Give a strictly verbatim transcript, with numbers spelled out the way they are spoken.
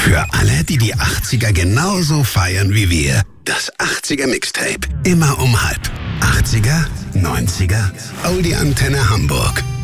Für alle, die die achtziger genauso feiern wie wir. Das achtziger Mixtape. Immer um halb. achtziger, neunziger, Audi Antenne Hamburg.